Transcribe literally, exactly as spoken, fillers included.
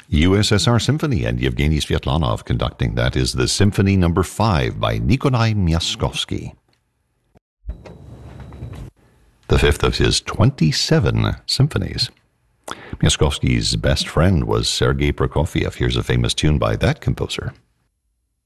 U S S R Symphony and Yevgeny Svetlanov conducting. That is the Symphony Number Five by Nikolai Myaskovsky. The fifth of his twenty-seven symphonies. Myaskovsky's best friend was Sergei Prokofiev. Here's a famous tune by that composer.